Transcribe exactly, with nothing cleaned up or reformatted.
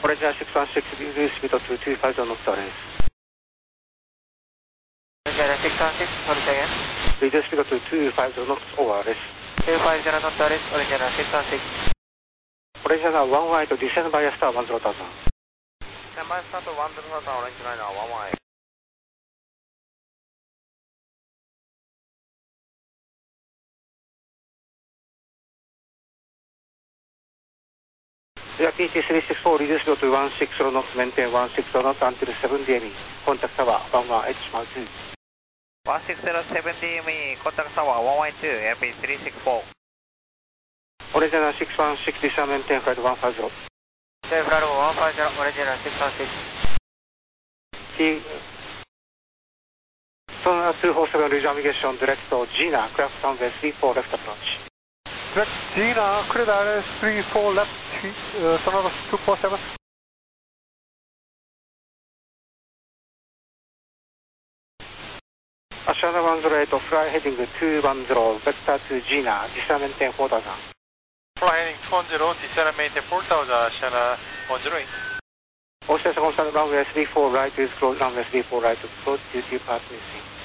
オレンジャーシックスワンシックス、リリーススピードツーツーファイブゼロノットです。 オレンジャーシックスワンシックス、乗り継げ。 リリーススピードツーツーファイブゼロノットオーバーです。 ツーファイブゼロノットです。オレンジャーシックスワンシックス。 オレンジャーワンワイとディセンバイアスターワンゼロタウザン。 ディセンバイアスターとワンゼロタウザン、オレンジライナーワンワイ。 では ピーティースリーシックスフォー リデュースドとワンシックスゼロノットメンテンワンシックスゼロノット until セブンディーエム コンタクトはワンワンエイチマウツー。 ワンシックスゼロセブンディーエム コンタクトはワンワンツー、エアピースリーシックスフォー。 オレンジャーシックスワンシックスディサメンテンフライトワンファイブゼロ。 セーフラルワンファイブゼロ、オレンジャーシックスワンシックス。 T ソナーツーフォーセブンリジョンナビゲーションディレクトジーナクラフトサンウェイスリーフォーレフトアプローチ。 Direct Gina, clear the R S three four left, uh, Sonata two four seven. Ashana one zero eight, fly heading two one zero, vector to Gina, descend maintain four thousand. Fly heading two one zero, descend maintain four thousand, Ashana one zero eight. All stations on runway three four right is closed, runway three four right, close duty path missing.